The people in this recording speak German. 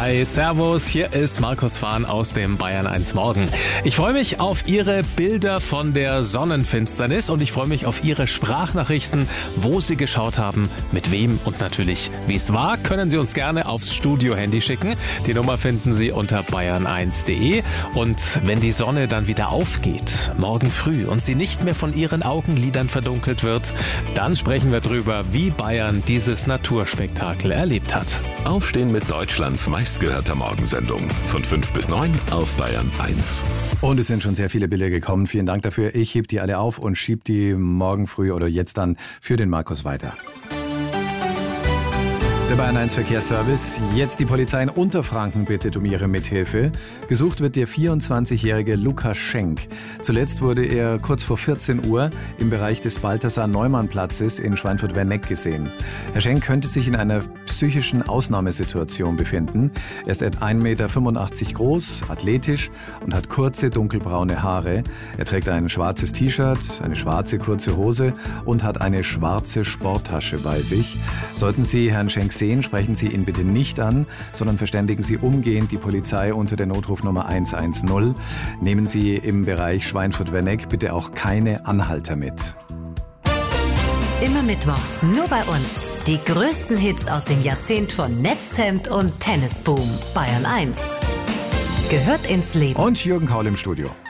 Hi, servus, hier ist Markus Fahn aus dem Bayern 1 Morgen. Ich freue mich auf Ihre Bilder von der Sonnenfinsternis und ich freue mich auf Ihre Sprachnachrichten, wo Sie geschaut haben, mit wem und natürlich wie es war. Können Sie uns gerne aufs Studio-Handy schicken. Die Nummer finden Sie unter bayern1.de. Und wenn die Sonne dann wieder aufgeht, morgen früh, und sie nicht mehr von Ihren Augenlidern verdunkelt wird, dann sprechen wir drüber, wie Bayern dieses Naturspektakel erlebt hat. Aufstehen mit Deutschlands meistgehörter Morgensendung. Von 5 bis 9 auf Bayern 1. Und es sind schon sehr viele Bilder gekommen. Vielen Dank dafür. Ich heb die alle auf und schieb die morgen früh oder jetzt dann für den Markus weiter. Der Bayern 1 Verkehrsservice. Jetzt die Polizei in Unterfranken bittet um ihre Mithilfe. Gesucht wird der 24-jährige Lukas Schenk. Zuletzt wurde er kurz vor 14 Uhr im Bereich des Balthasar-Neumann-Platzes in Schweinfurt-Werneck gesehen. Herr Schenk könnte sich in einer psychischen Ausnahmesituation befinden. Er ist etwa 1,85 Meter groß, athletisch und hat kurze dunkelbraune Haare. Er trägt ein schwarzes T-Shirt, eine schwarze kurze Hose und hat eine schwarze Sporttasche bei sich. Sollten Sie Herrn Schenk sehen, sprechen Sie ihn bitte nicht an, sondern verständigen Sie umgehend die Polizei unter der Notrufnummer 110. Nehmen Sie im Bereich Schweinfurt-Werneck bitte auch keine Anhalter mit. Immer mittwochs, nur bei uns. Die größten Hits aus dem Jahrzehnt von Netzhemd und Tennisboom. Bayern 1 gehört ins Leben. Und Jürgen Kaul im Studio.